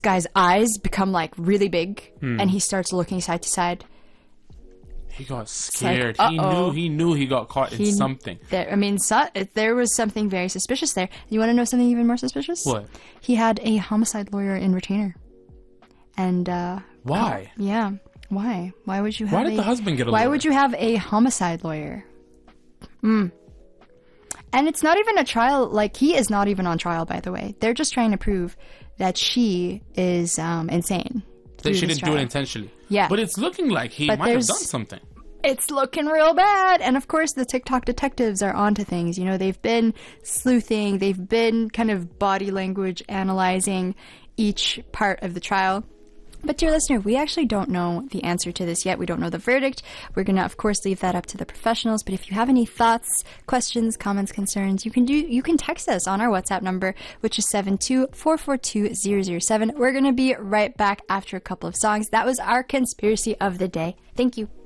guy's eyes become like really big, and he starts looking side to side. He got scared. Like, He knew he got caught in something. There was something very suspicious there. You want to know something even more suspicious? What? He had a homicide lawyer in retainer. And why? Yeah. Why? Why would you have Why did the husband get a lawyer? Why would you have a homicide lawyer? And it's not even a trial. Like, he is not even on trial, by the way. They're just trying to prove that she is insane. That she didn't do it intentionally. Yeah. But it's looking like he might have done something. It's looking real bad. And of course, the TikTok detectives are onto things. You know, they've been sleuthing. They've been kind of body language analyzing each part of the trial. But dear listener, we actually don't know the answer to this yet. We don't know the verdict. We're going to, of course, leave that up to the professionals. But if you have any thoughts, questions, comments, concerns, you can text us on our WhatsApp number, which is 72442-007. We're going to be right back after a couple of songs. That was our conspiracy of the day. Thank you.